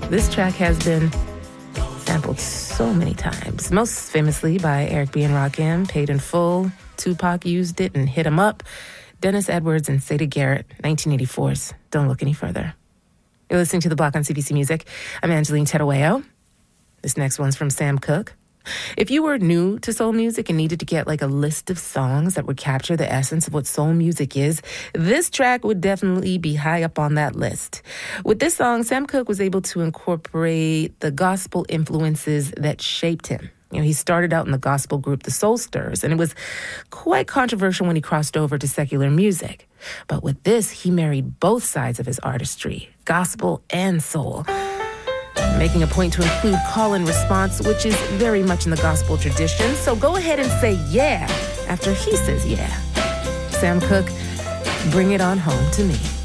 This track has been sampled so many times, most famously by Eric B. and Rakim, Paid in Full. Tupac used it and Hit 'Em Up. Dennis Edwards and Sade Garrett, 1984's Don't Look Any Further. You're listening to The Block on CBC Music. I'm Angeline Terueo. This next one's from Sam Cooke. If you were new to soul music and needed to get like a list of songs that would capture the essence of what soul music is, this track would definitely be high up on that list. With this song, Sam Cooke was able to incorporate the gospel influences that shaped him. He started out in the gospel group The Soulsters, and it was quite controversial when he crossed over to secular music. But with this, he married both sides of his artistry, gospel and soul, making a point to include call and response, which is very much in the gospel tradition. So go ahead and say yeah after he says yeah. Sam Cooke, bring it on home to me.